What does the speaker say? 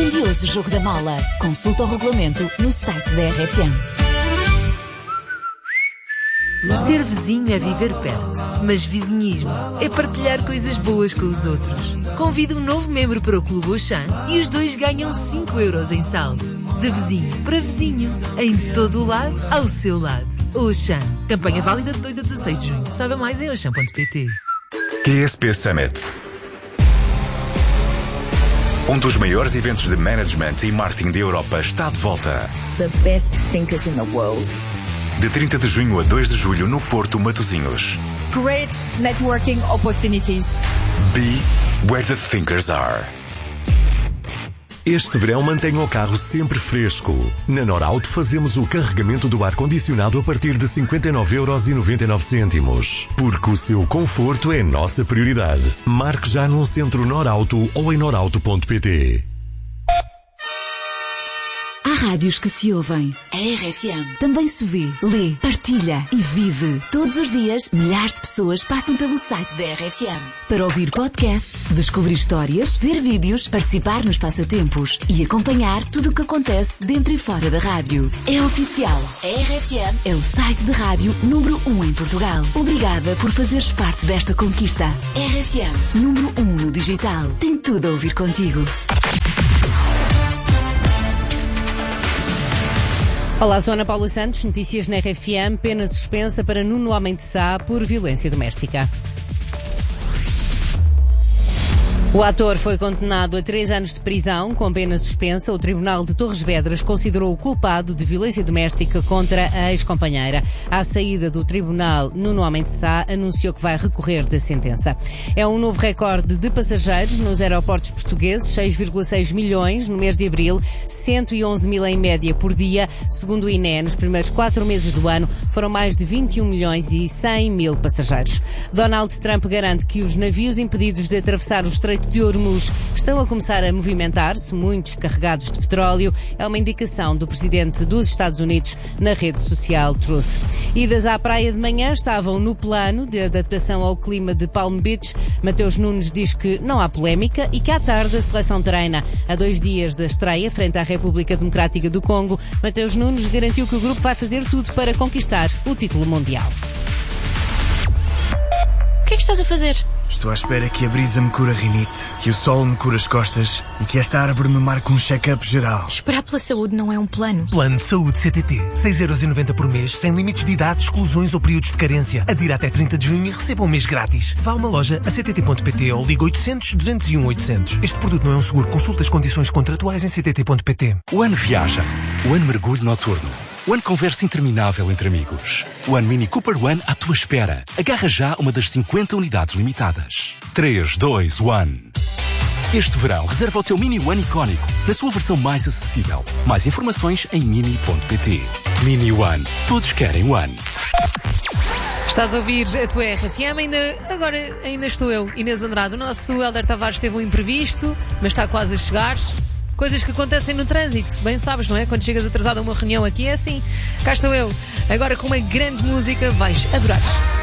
Grandioso jogo da mala. Consulta o regulamento no site da RFM. Ser vizinho é viver perto, mas vizinhismo é partilhar coisas boas com os outros. Convida um novo membro para o Clube Auchan e os dois ganham 5 euros em saldo. De vizinho para vizinho, em todo o lado, ao seu lado. Auchan. Campanha válida de 2 a 16 de junho. Saiba mais em auchan.pt. QSP Summit. Um dos maiores eventos de management e marketing da Europa está de volta. The best thinkers in the world. De 30 de junho a 2 de julho no Porto, Matosinhos. Great networking opportunities. Be where the thinkers are. Este verão mantenha o carro sempre fresco. Na Norauto fazemos o carregamento do ar-condicionado a partir de 59,99€. Porque o seu conforto é nossa prioridade. Marque já num centro Norauto ou em norauto.pt. Há rádios que se ouvem. A RFM também se vê, lê, partilha e vive. Todos os dias, milhares de pessoas passam pelo site da RFM para ouvir podcasts, descobrir histórias, ver vídeos, participar nos passatempos e acompanhar tudo o que acontece dentro e fora da rádio. É oficial. A RFM é o site de rádio número 1 em Portugal. Obrigada por fazeres parte desta conquista. RFM, número 1 no digital. Tem tudo a ouvir contigo. Olá, sou Ana Paula Santos, notícias na RFM, pena suspensa para Nuno Homem de Sá por violência doméstica. O ator foi condenado a 3 anos de prisão com pena suspensa. O Tribunal de Torres Vedras considerou-o culpado de violência doméstica contra a ex-companheira. À saída do tribunal, Nuno Homem de Sá anunciou que vai recorrer da sentença. É um novo recorde de passageiros nos aeroportos portugueses, 6,6 milhões no mês de abril, 111 mil em média por dia. Segundo o INE, nos primeiros 4 meses do ano foram mais de 21 milhões e 100 mil passageiros. Donald Trump garante que os navios impedidos de atravessar o Estreito de Hormuz estão a começar a movimentar-se, muitos carregados de petróleo. É uma indicação do presidente dos Estados Unidos na rede social Truth. Idas à praia de manhã estavam no plano de adaptação ao clima de Palm Beach. Mateus Nunes diz que não há polémica e que à tarde a seleção treina. A 2 dias da estreia, frente à República Democrática do Congo, Mateus Nunes garantiu que o grupo vai fazer tudo para conquistar o título mundial. O que é que estás a fazer? Estou à espera que a brisa me cure a rinite, que o sol me cure as costas e que esta árvore me marque um check-up geral. Esperar pela saúde não é um plano. Plano de Saúde CTT. 6,90€ por mês, sem limites de idade, exclusões ou períodos de carência. Adira até 30 de junho e receba um mês grátis. Vá a uma loja a ctt.pt ou liga 800 201 800. Este produto não é um seguro. Consulte as condições contratuais em ctt.pt. One viaja. One mergulho noturno. One conversa interminável entre amigos. One Mini Cooper One à tua espera. Agarra já uma das 50 unidades limitadas. 3, 2, 1. Este verão, reserva o teu Mini One icónico, na sua versão mais acessível. Mais informações em mini.pt. Mini One. Todos querem One. Estás a ouvir a tua RFM, ainda estou eu, Inês Andrade. O nosso Hélder Tavares teve um imprevisto, mas está quase a chegar. Coisas que acontecem no trânsito, bem sabes, não é? Quando chegas atrasado a uma reunião aqui é assim. Cá estou eu, agora com uma grande música, vais adorar.